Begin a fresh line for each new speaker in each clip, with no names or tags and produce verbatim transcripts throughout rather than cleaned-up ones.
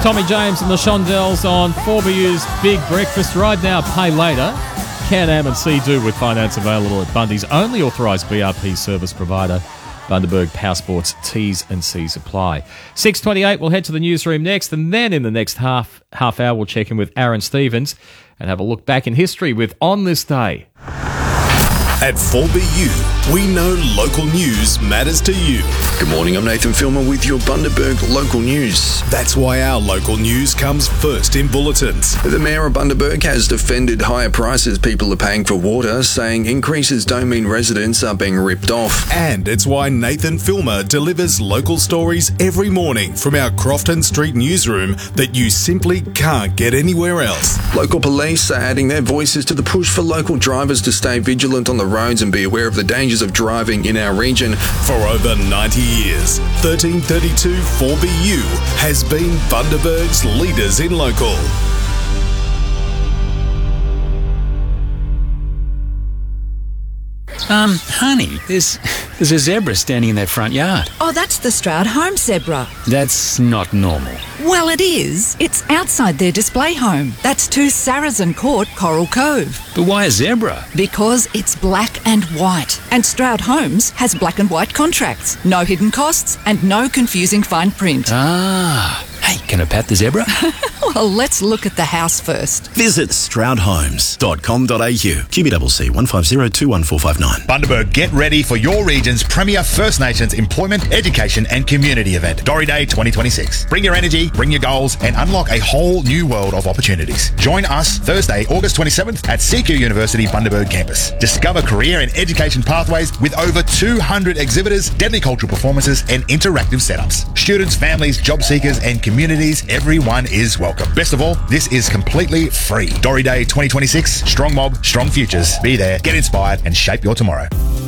Tommy James and the Shondells on four B U's Big Breakfast. Ride now, pay later. Can-Am and See-Do with finance available at Bundy's only authorised B R P service provider. Bundaberg Power Sports, T's and C's apply. six twenty-eight, we'll head to the newsroom next, and then in the next half half hour we'll check in with Aaron Stevens and have a look back in history with On This Day.
At four B U, we know local news matters to you.
Good morning, I'm Nathan Filmer with your Bundaberg local news.
That's why our local news comes first in bulletins.
The Mayor of Bundaberg has defended higher prices people are paying for water, saying increases don't mean residents are being ripped off.
And it's why Nathan Filmer delivers local stories every morning from our Crofton Street newsroom that you simply can't get anywhere else.
Local police are adding their voices to the push for local drivers to stay vigilant on the roads and be aware of the dangers of driving in our region.
For over ninety years, thirteen thirty-two four B U has been Bundaberg's leaders in local.
Um, honey, there's, there's a zebra standing in that front yard.
Oh, that's the Stroud home zebra.
That's not normal.
Well, it is. It's outside their display home. That's two Saracen Court, Coral Cove.
But why a zebra?
Because it's black and white. And Stroud Homes has black and white contracts. No hidden costs and no confusing fine print.
Ah. Hey, can I pat the zebra?
Well, let's look at the house first.
Visit stroud homes dot com dot a u. Q B C C one five zero two one four five nine.
Bundaberg, get ready for your region's premier First Nations employment, education and community event, Dory Day twenty twenty-six. Bring your energy, bring your goals and unlock a whole new world of opportunities. Join us Thursday, August twenty-seventh at C Q University Bundaberg campus. Discover career and education pathways with over two hundred exhibitors, deadly cultural performances and interactive setups. Students, families, job seekers and communities, everyone is welcome. Best of all, this is completely free. Dory Day twenty twenty-six, strong mob, strong futures. Be there, get inspired and shape your tomorrow.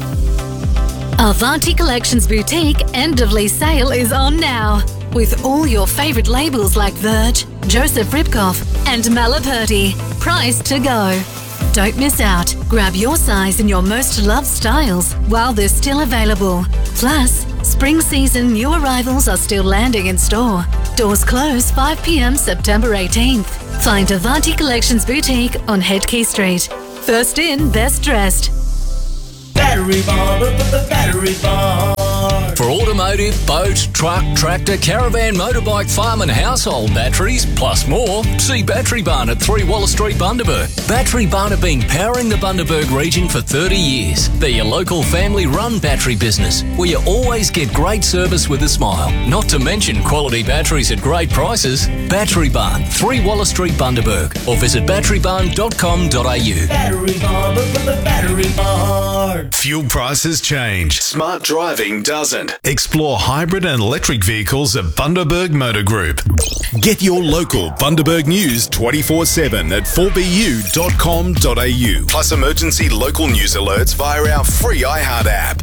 Avanti Collections Boutique end of lease sale is on now. With all your favourite labels like Verge, Joseph Ripkoff and Malaperti. Price to go. Don't miss out. Grab your size in your most loved styles while they're still available. Plus, spring season new arrivals are still landing in store. Doors close five p m September eighteenth. Find Avanti Collections Boutique on Headkey Street. First in, best dressed.
Battery Barn, the Battery Barn.
For automotive, boat, truck, tractor, caravan, motorbike, farm and household batteries, plus more, see Battery Barn at three Waller Street, Bundaberg. Battery Barn have been powering the Bundaberg region for thirty years. They're your local family-run battery business, where you always get great service with a smile. Not to mention quality batteries at great prices. Battery Barn, three Waller Street, Bundaberg, or visit battery barn dot com dot a u.
Battery Barn, the Battery Barn.
Fuel prices change. Smart driving doesn't. Explore hybrid and electric vehicles at Bundaberg Motor Group. Get your local Bundaberg news twenty-four seven at four b u dot com dot a u. Plus emergency local news alerts via our free iHeart app.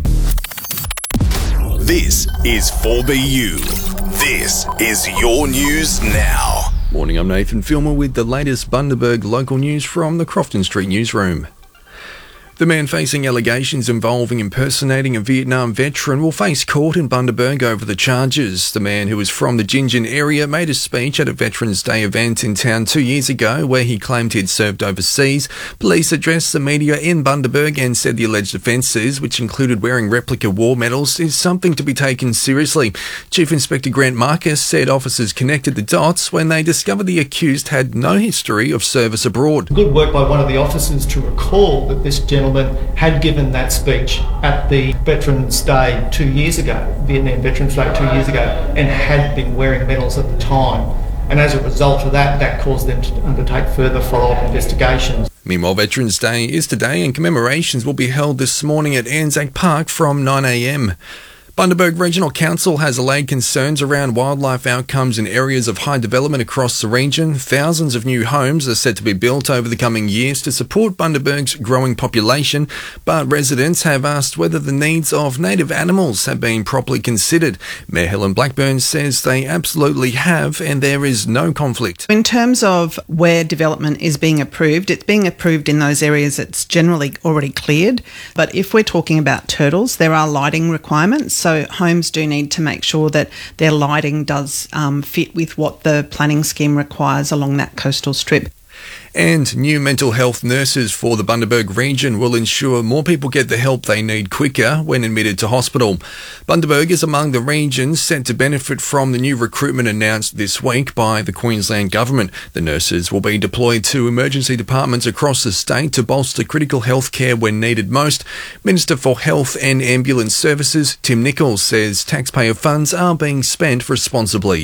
This is four B U. This is your news now.
Morning, I'm Nathan Filmer with the latest Bundaberg local news from the Crofton Street newsroom. The man facing allegations involving impersonating a Vietnam veteran will face court in Bundaberg over the charges. The man, who is from the Gingin area, made a speech at a Veterans Day event in town two years ago where he claimed he'd served overseas. Police addressed the media in Bundaberg and said the alleged offences, which included wearing replica war medals, is something to be taken seriously. Chief Inspector Grant Marcus said officers connected the dots when they discovered the accused had no history of service abroad.
Good work by one of the officers to recall that this gentleman had given that speech at the Veterans Day two years ago, Vietnam Veterans Day two years ago, and had been wearing medals at the time. And as a result of that, that caused them to undertake further follow-up investigations.
Meanwhile, Veterans Day is today and commemorations will be held this morning at Anzac Park from nine a m. Bundaberg Regional Council has allayed concerns around wildlife outcomes in areas of high development across the region. Thousands of new homes are set to be built over the coming years to support Bundaberg's growing population, but residents have asked whether the needs of native animals have been properly considered. Mayor Helen Blackburn says they absolutely have, and there is no conflict.
In terms of where development is being approved, it's being approved in those areas that's generally already cleared. But if we're talking about turtles, there are lighting requirements. So homes do need to make sure that their lighting does um, fit with what the planning scheme requires along that coastal strip.
And new mental health nurses for the Bundaberg region will ensure more people get the help they need quicker when admitted to hospital. Bundaberg is among the regions set to benefit from the new recruitment announced this week by the Queensland Government. The nurses will be deployed to emergency departments across the state to bolster critical health care when needed most. Minister for Health and Ambulance Services, Tim Nichols, says taxpayer funds are being spent responsibly.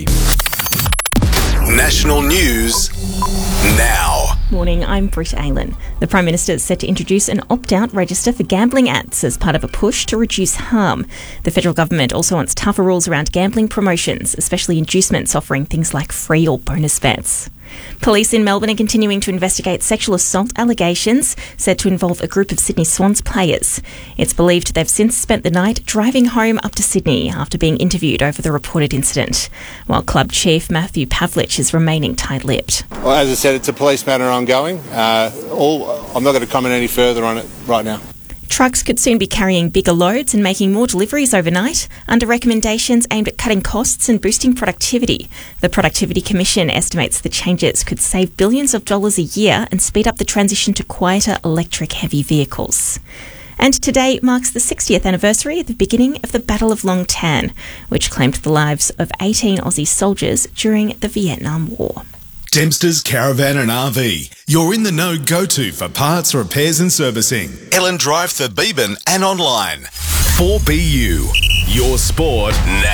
National news now.
Morning, I'm Britt Aylan. The Prime Minister is set to introduce an opt-out register for gambling ads as part of a push to reduce harm. The federal government also wants tougher rules around gambling promotions, especially inducements offering things like free or bonus bets. Police in Melbourne are continuing to investigate sexual assault allegations said to involve a group of Sydney Swans players. It's believed they've since spent the night driving home up to Sydney after being interviewed over the reported incident, while club chief Matthew Pavlich is remaining tight-lipped.
Well, as I said, it's a police matter ongoing. Uh, all, I'm not going to comment any further on it right now.
Trucks could soon be carrying bigger loads and making more deliveries overnight under recommendations aimed at cutting costs and boosting productivity. The Productivity Commission estimates the changes could save billions of dollars a year and speed up the transition to quieter electric heavy vehicles. And today marks the sixtieth anniversary of the beginning of the Battle of Long Tan, which claimed the lives of eighteen Aussie soldiers during the Vietnam War.
Dempster's Caravan and R V. You're in the know go-to for parts, repairs and servicing. Ellen Drive, Thebeeben and online. four B U. Your sport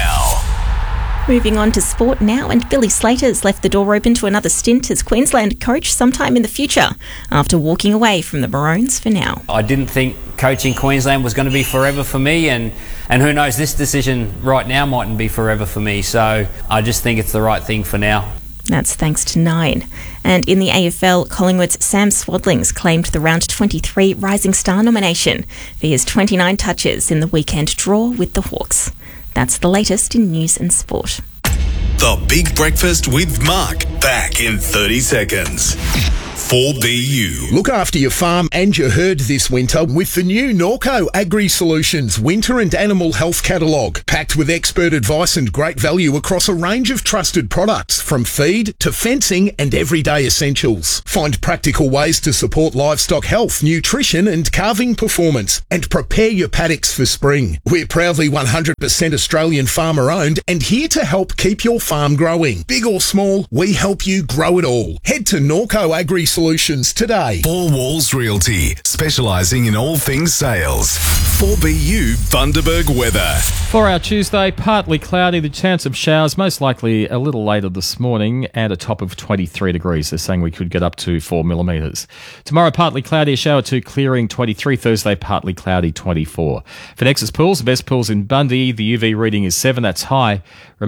now.
Moving on to sport now, and Billy Slater's left the door open to another stint as Queensland coach sometime in the future after walking away from the Maroons for now.
I didn't think coaching Queensland was going to be forever for me, and, and who knows, this decision right now mightn't be forever for me, so I just think it's the right thing for now.
That's thanks to Nine. And in the A F L, Collingwood's Sam Swadlings claimed the round twenty-three Rising Star nomination for his twenty-nine touches in the weekend draw with the Hawks. That's the latest in news and sport.
The Big Breakfast with Mark, back in thirty seconds. four B U.
Look after your farm and your herd this winter with the new Norco Agri Solutions Winter and Animal Health Catalogue, packed with expert advice and great value across a range of trusted products, from feed to fencing and everyday essentials. Find practical ways to support livestock health, nutrition and calving performance, and prepare your paddocks for spring. We're proudly one hundred percent Australian farmer owned and here to help keep your farm growing. Big or small, we help you grow it all. Head to Norco Agri Solutions today.
Four Walls Realty, specialising in all things sales. four B U Bundaberg weather.
For our Tuesday, partly cloudy, the chance of showers most likely a little later this morning, and a top of twenty-three degrees. They're saying we could get up to four millimetres. Tomorrow, partly cloudy, a shower two, clearing twenty-three. Thursday, partly cloudy, twenty-four. For Nexus Pools, the best pools in Bundy, the U V reading is seven. That's high.